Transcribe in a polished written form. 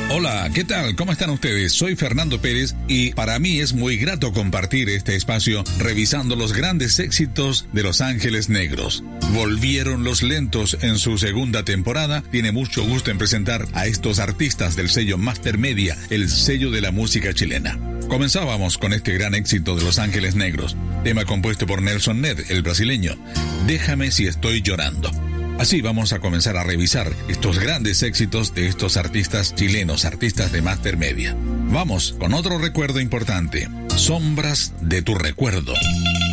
Hola, ¿qué tal? ¿Cómo están ustedes? Soy Fernando Pérez y para mí es muy grato compartir este espacio revisando los grandes éxitos de Los Ángeles Negros. Volvieron los lentos en su segunda temporada. Tiene mucho gusto en presentar a estos artistas del sello Master Media, el sello de la música chilena. Comenzábamos con este gran éxito de Los Ángeles Negros, tema compuesto por Nelson Ned, el brasileño. Déjame si estoy llorando. Así vamos a comenzar a revisar estos grandes éxitos de estos artistas chilenos, artistas de Master Media. Vamos con otro recuerdo importante, Sombras de tu recuerdo.